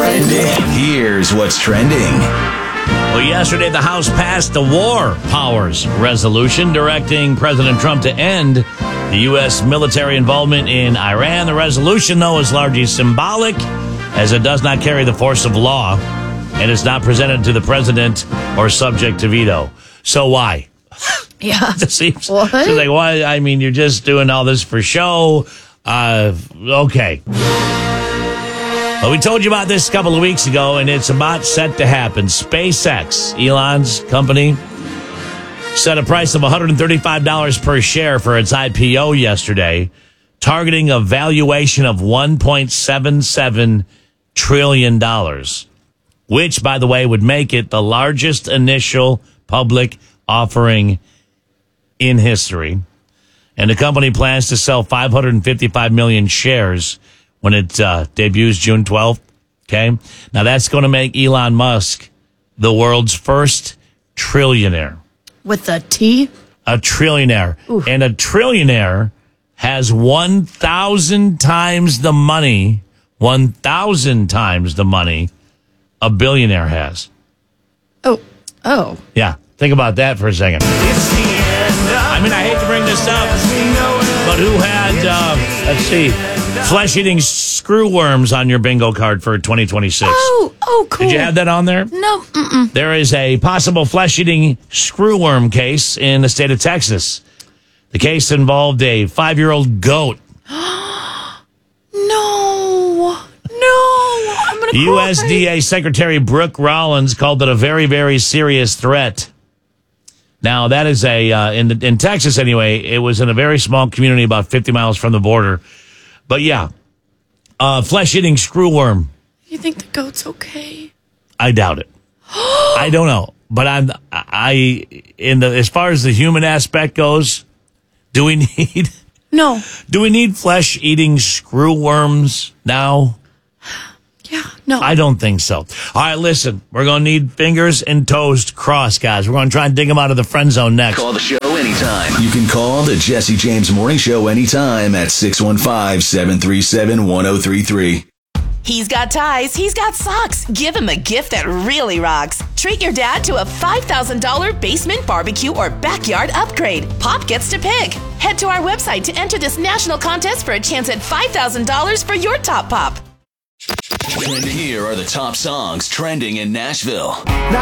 Here's what's trending. Well, yesterday the House passed the War Powers Resolution directing President Trump to end the U.S. military involvement in Iran. The resolution, though, is largely symbolic as it does not carry the force of law and is not presented to the president or subject to veto. So why? Yeah. It seems what? like, why? I mean, you're just doing all this for show. Okay. Well, we told you about this a couple of weeks ago, and it's about set to happen. SpaceX, Elon's company, set a price of $135 per share for its IPO yesterday, targeting a valuation of $1.77 trillion, which, by the way, would make it the largest initial public offering in history. And the company plans to sell 555 million shares when it debuts June 12th. Okay. Now that's going to make Elon Musk the world's first trillionaire. With a T? A trillionaire. Oof. And a trillionaire has 1,000 times the money, 1,000 times the money a billionaire has. Oh. Yeah. Think about that for a second. I mean, I hate to bring this up, but who had, let's see, flesh-eating screwworms on your bingo card for 2026? Oh, cool. Did you have that on there? No. There is a possible flesh-eating screwworm case in the state of Texas. The case involved a 5-year-old goat. No. I'm going to cry. USDA Secretary Brooke Rollins called it a very, very serious threat. Now, that is in Texas anyway, it was in a very small community about 50 miles from the border. But yeah, flesh-eating screwworm. You think the goat's okay? I doubt it. I don't know. But as far as the human aspect goes, do we need flesh-eating screwworms now? Yeah, no. I don't think so. All right, listen, we're going to need fingers and toes crossed, guys. We're going to try and dig them out of the friend zone next. Call the show anytime. You can call the Jesse James Morning Show anytime at 615-737-1033. He's got ties. He's got socks. Give him a gift that really rocks. Treat your dad to a $5,000 basement barbecue or backyard upgrade. Pop gets to pick. Head to our website to enter this national contest for a chance at $5,000 for your top pop. Here are the top songs trending in Nashville.